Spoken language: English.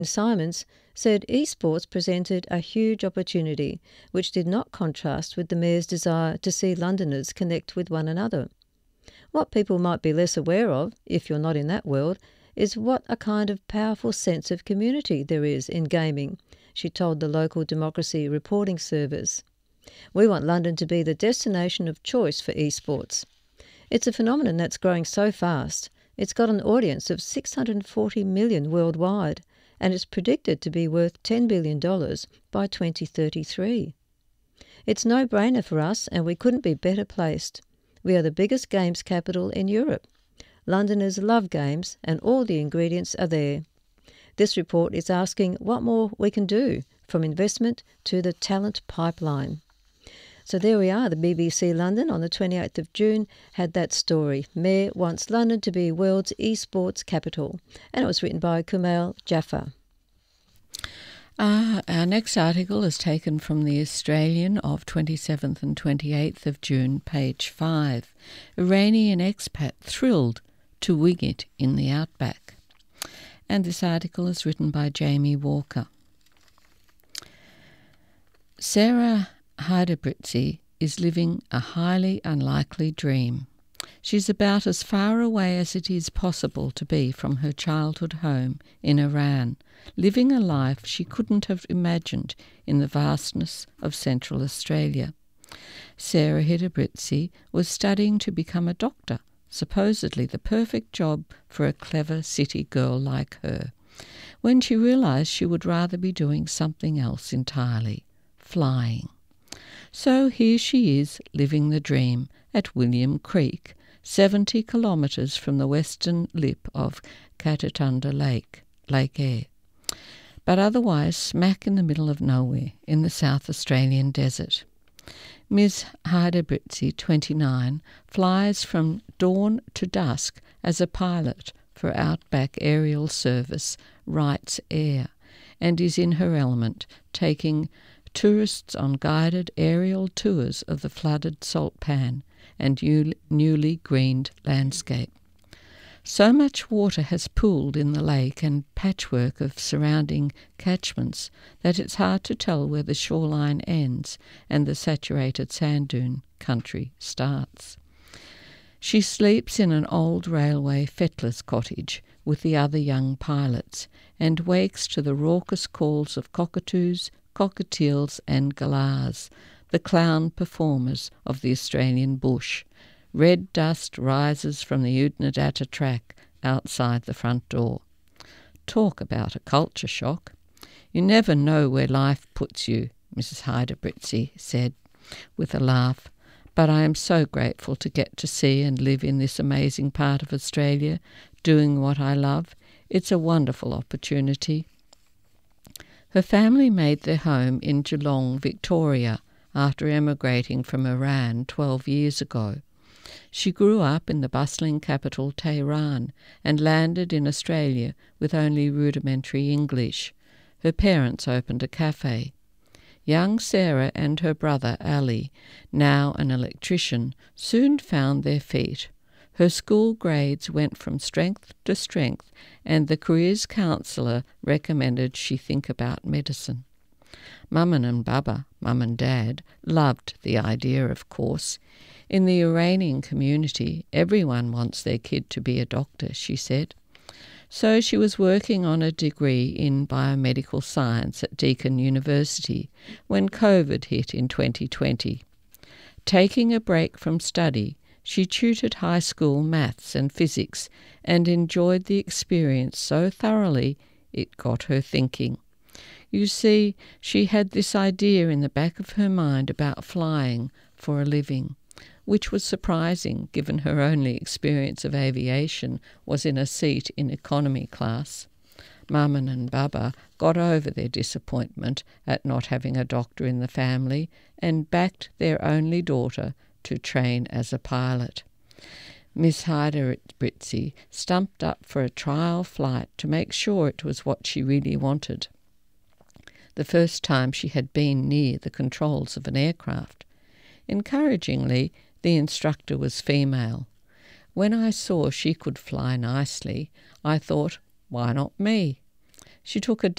Simons said esports presented a huge opportunity, which did not contrast with the Mayor's desire to see Londoners connect with one another. What people might be less aware of, if you're not in that world, is what a kind of powerful sense of community there is in gaming, she told the local Democracy Reporting Service. We want London to be the destination of choice for esports. It's a phenomenon that's growing so fast. It's got an audience of 640 million worldwide, and it's predicted to be worth $10 billion by 2033. It's no-brainer for us, and we couldn't be better placed. We are the biggest games capital in Europe. Londoners love games, and all the ingredients are there. This report is asking what more we can do, from investment to the talent pipeline. So there we are. The BBC London on the 28th of June had that story. Mayor wants London to be world's esports capital. And it was written by Kumail Jaffer. Our next article is taken from The Australian of 27th and 28th of June, page 5. Iranian expat thrilled to wing it in the outback. And this article is written by Jamie Walker. Sarah Heiderbritzi is living a highly unlikely dream. She's about as far away as it is possible to be from her childhood home in Iran, living a life she couldn't have imagined in the vastness of Central Australia. Sarah Heiderbritzi was studying to become a doctor, supposedly the perfect job for a clever city girl like her, when she realised she would rather be doing something else entirely, flying. So here she is, living the dream at William Creek, 70 kilometres from the western lip of Katatunda Lake, Lake Eyre, but otherwise smack in the middle of nowhere in the South Australian desert. Ms. Heiderbritzi, 29, flies from dawn to dusk as a pilot for Outback Aerial Service Wrights Air, and is in her element, taking tourists on guided aerial tours of the flooded salt pan and newly greened landscape. So much water has pooled in the lake and patchwork of surrounding catchments that it's hard to tell where the shoreline ends and the saturated sand dune country starts. She sleeps in an old railway fettler's cottage with the other young pilots and wakes to the raucous calls of cockatoos, cockatiels and galahs, the clown performers of the Australian bush. Red dust rises from the Oodnadatta track outside the front door. Talk about a culture shock. You never know where life puts you, Mrs. Heiderbritzi said with a laugh, but I am so grateful to get to see and live in this amazing part of Australia, doing what I love. It's a wonderful opportunity. Her family made their home in Geelong, Victoria, after emigrating from Iran 12 years ago. She grew up in the bustling capital Tehran and landed in Australia with only rudimentary English. Her parents opened a cafe. Young Sarah and her brother Ali, now an electrician, soon found their feet. Her school grades went from strength to strength, and the careers counsellor recommended she think about medicine. Mum and Baba, Mum and Dad, loved the idea, of course. In the Iranian community, everyone wants their kid to be a doctor, she said. So she was working on a degree in biomedical science at Deakin University when COVID hit in 2020. Taking a break from study, she tutored high school maths and physics and enjoyed the experience so thoroughly it got her thinking. You see, she had this idea in the back of her mind about flying for a living, which was surprising given her only experience of aviation was in a seat in economy class. Mum and Baba got over their disappointment at not having a doctor in the family and backed their only daughter to train as a pilot. Miss Heiderbritzi stumped up for a trial flight to make sure it was what she really wanted. The first time she had been near the controls of an aircraft. Encouragingly, the instructor was female. When I saw she could fly nicely, I thought, why not me? She took a